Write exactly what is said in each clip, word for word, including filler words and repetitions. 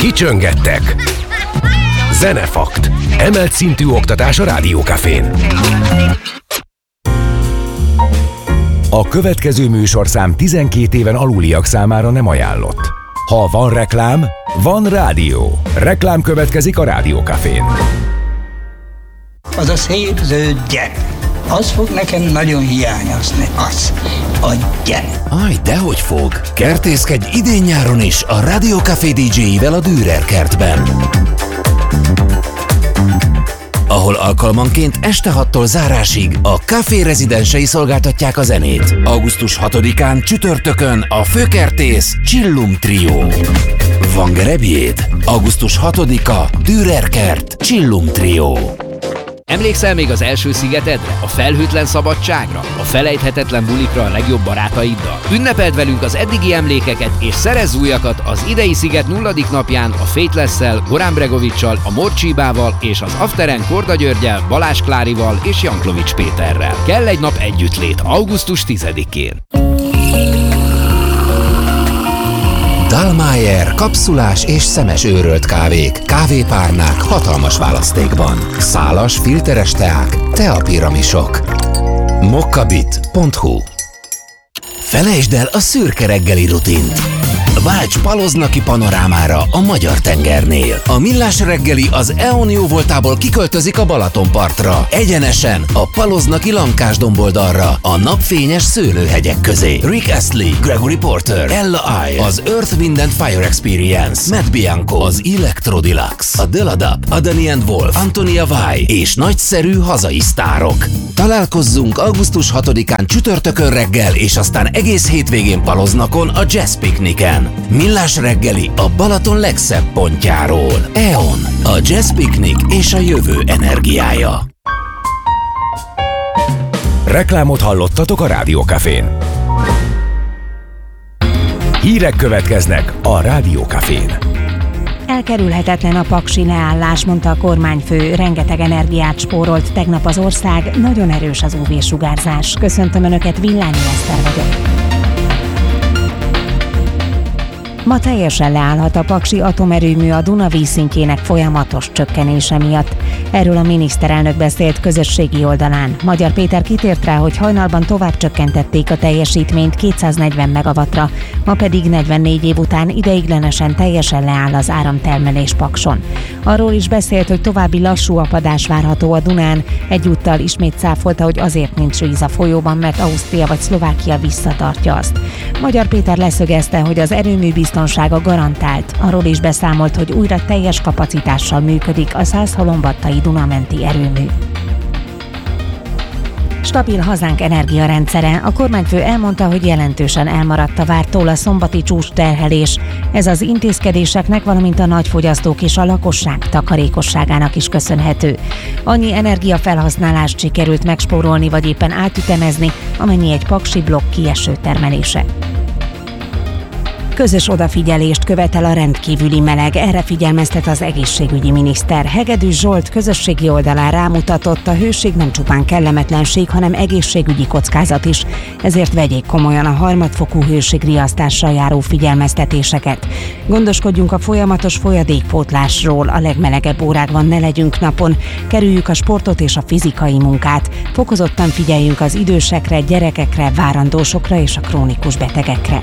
Kicsöngettek. Zenefakt. Emelt szintű oktatás a Rádiókafén. A következő műsorszám tizenkét éven aluliak számára nem ajánlott. Ha van reklám, van rádió. Reklám következik a Rádiókafén. Az a szép zöld gyerek, az fog nekem nagyon hiányozni, az a gyerek. Aj, dehogy fog. Kertészkedj idén-nyáron is a Rádiókafé dé dzséivel a Dürer kertben, ahol alkalmanként este hattól zárásig a Café rezidensei szolgáltatják a zenét. augusztus hatodikán csütörtökön a főkertész Csillum Trio. Van gerebjéd? augusztus hatodika Dürer kert Csillum Trio. Emlékszel még az első szigetedre, a felhőtlen szabadságra, a felejthetetlen bulikra a legjobb barátaiddal? Ünnepeld velünk az eddigi emlékeket és szerezz újakat az idei sziget nulladik napján a Faithless-szel, Goran Bregovic-sal, a Morcsibával és az Afteren Korda Györgyel, Balázs Klárival és Janklovics Péterrel. Kell egy nap együttlét augusztus tizedikén. Dallmayr kapszulás és szemes őrölt kávék, kávépárnák hatalmas választékban. Szálas, filteres teák, teapiramisok. mokkabit pont hu. Felejtsd el a szürke reggeli rutint. Válts Paloznaki panorámára a Magyar tengernél. A Millás reggeli az é o en jó voltából kiköltözik a Balatonpartra. Egyenesen a Paloznaki Lankás domboldalra, a napfényes szőlőhegyek közé. Rick Astley, Gregory Porter, Ella I, az Earth, Wind and Fire Experience, Matt Bianco, az Electro Deluxe, a Deladap, Adani and Wolf, Antonia Vai és nagyszerű hazai sztárok. Találkozzunk augusztus hatodikán csütörtökön reggel, és aztán egész hétvégén Paloznakon a Jazz Picnicen. Millás reggeli a Balaton legszebb pontjáról. é o en, a Jazz Picnic és a jövő energiája. Reklámot hallottatok a Rádiókafén. Hírek következnek a Rádiókafén. Elkerülhetetlen a paksi leállás, mondta a kormányfő. Rengeteg energiát spórolt tegnap az ország, nagyon erős az ú vé-sugárzás. Köszöntöm Önöket, Villányi Eszter vagyok. Ma teljesen leállhat a paksi atomerőmű a Duna vízszintjének folyamatos csökkenése miatt. Erről a miniszterelnök beszélt közösségi oldalán. Magyar Péter kitért rá, hogy hajnalban tovább csökkentették a teljesítményt kétszáznegyven megawattra, ma pedig negyvennégy év után ideiglenesen teljesen leáll az áramtermelés Pakson. Arról is beszélt, hogy további lassú apadás várható a Dunán. Egyúttal ismét cáfolta, hogy azért nincs víz a folyóban, mert Ausztria vagy Szlovákia visszatartja azt. Magyar Péter leszögezte, hogy az erőmű biztonsága garantált. Arról is beszámolt, hogy újra teljes kapacitással működik a Szászhalombattai Dunamenti erőmű. Stabil hazánk energiarendszere. A kormányfő elmondta, hogy jelentősen elmaradt a vártól a szombati csúcsterhelés. Ez az intézkedéseknek, valamint a nagyfogyasztók és a lakosság takarékosságának is köszönhető. Annyi energiafelhasználást sikerült megspórolni vagy éppen átütemezni, amennyi egy paksi blokk kieső termelése. Közös odafigyelést követel a rendkívüli meleg, erre figyelmeztet az egészségügyi miniszter. Hegedűs Zsolt közösségi oldalán rámutatott, a hőség nem csupán kellemetlenség, hanem egészségügyi kockázat is. Ezért vegyék komolyan a harmadfokú hőségriasztással járó figyelmeztetéseket. Gondoskodjunk a folyamatos folyadékpótlásról, a legmelegebb órákban ne legyünk napon, kerüljük a sportot és a fizikai munkát, fokozottan figyeljünk az idősekre, gyerekekre, várandósokra és a krónikus betegekre.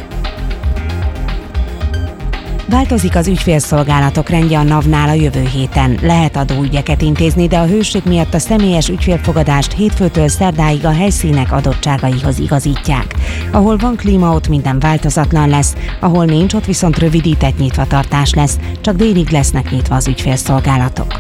Változik az ügyfélszolgálatok rendje a NAV-nál a jövő héten. Lehet adóügyeket intézni, de a hőség miatt a személyes ügyfélfogadást hétfőtől szerdáig a helyszínek adottságaihoz igazítják. Ahol van klíma, ott minden változatlan lesz, ahol nincs, ott viszont rövidített nyitvatartás lesz, csak délig lesznek nyitva az ügyfélszolgálatok.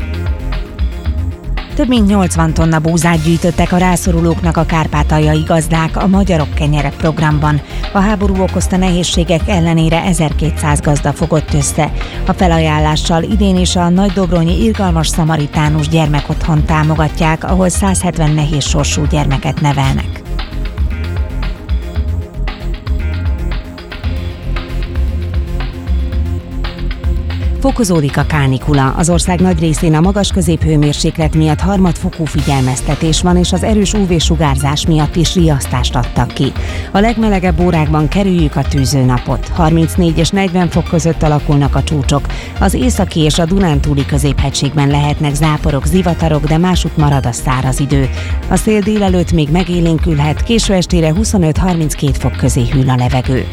Több mint nyolcvan tonna búzát gyűjtöttek a rászorulóknak a kárpátaljai gazdák a Magyarok Kenyere programban. A háború okozta nehézségek ellenére ezerkétszáz gazda fogott össze. A felajánlással idén is a Nagydobronyi Irgalmas Szamaritánus gyermekotthon támogatják, ahol száz hetven nehéz sorsú gyermeket nevelnek. Fokozódik a kánikula. Az ország nagy részén a magas középhőmérséklet miatt harmadfokú figyelmeztetés van, és az erős ú vé-sugárzás miatt is riasztást adtak ki. A legmelegebb órákban kerüljük a tűzőnapot. harmincnégy és negyven fok között alakulnak a csúcsok. Az északi és a dunántúli középhegységben lehetnek záporok, zivatarok, de másút marad a száraz idő. A szél délelőtt még megélénkülhet, késő estére huszonöt-harminckét fok közé hűl a levegő.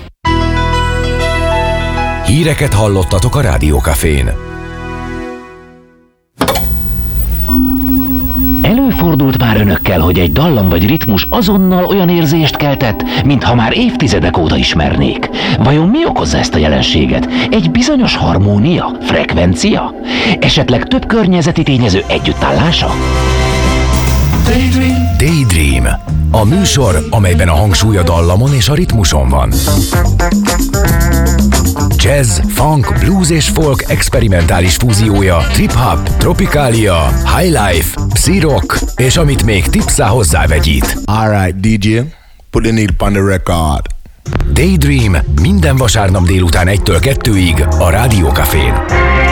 Híreket hallottatok a Rádiókafén. Előfordult már önökkel, hogy egy dallam vagy ritmus azonnal olyan érzést keltett, mintha már évtizedek óta ismernék. Vajon mi okozza ezt a jelenséget? Egy bizonyos harmónia? Frekvencia? Esetleg több környezeti tényező együttállása? Daydream. Daydream. A műsor, amelyben a hangsúly a dallamon és a ritmuson van. Jazz, funk, blues és folk experimentális fúziója, trip-hop, tropikália, highlife, psi-rock, és amit még tipszá hozzávegyít. Alright, dé dzsé, put the needle on the record. Daydream minden vasárnap délután egytől kettőig a Rádiókafén.